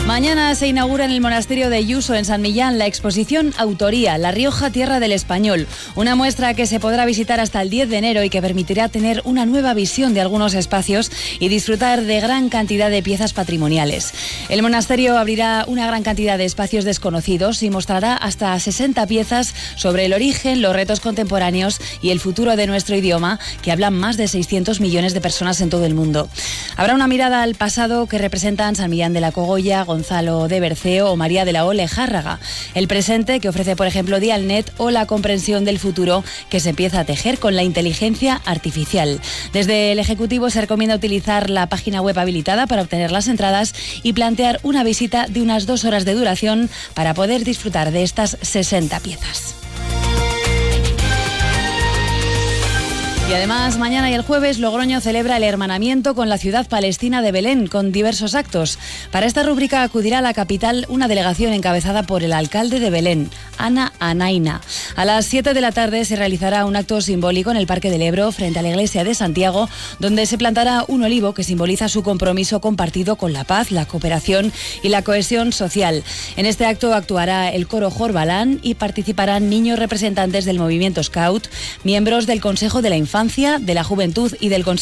Mañana se inaugura en el monasterio de Yuso, en San Millán, la exposición Autoría, La Rioja, Tierra del Español. Una muestra que se podrá visitar hasta el 10 de enero y que permitirá tener una nueva visión de algunos espacios y disfrutar de gran cantidad de piezas patrimoniales. El monasterio abrirá una gran cantidad de espacios desconocidos y mostrará hasta 60 piezas sobre el origen, los retos contemporáneos y el futuro de nuestro idioma, que hablan más de 600 millones de personas en todo el mundo. Habrá una mirada al pasado que representan San Millán de la Cogolla, Gonzalo de Berceo o María de la Ole Járraga. El presente, que ofrece, por ejemplo, Dialnet, o la comprensión del futuro que se empieza a tejer con la inteligencia artificial. Desde el Ejecutivo se recomienda utilizar la página web habilitada para obtener las entradas y plantear una visita de unas 2 horas de duración para poder disfrutar de estas 60 piezas. Y además, mañana y el jueves, Logroño celebra el hermanamiento con la ciudad palestina de Belén, con diversos actos. Para esta rúbrica acudirá a la capital una delegación encabezada por el alcalde de Belén, Ana Anaina. A las 7 de la tarde se realizará un acto simbólico en el Parque del Ebro, frente a la iglesia de Santiago, donde se plantará un olivo que simboliza su compromiso compartido con la paz, la cooperación y la cohesión social. En este acto actuará el coro Jorbalán y participarán niños representantes del movimiento Scout, miembros del Consejo de la Infancia, de la Juventud y del Consejo